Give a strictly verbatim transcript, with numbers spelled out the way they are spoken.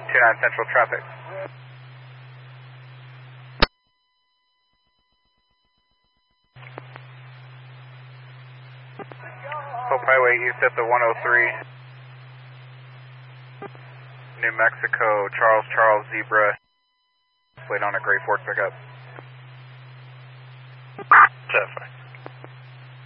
two nine Central traffic. Hope Highway East at the one oh three. New Mexico, Charles Charles Zebra. Wait on a Gray Ford pickup. Traffic.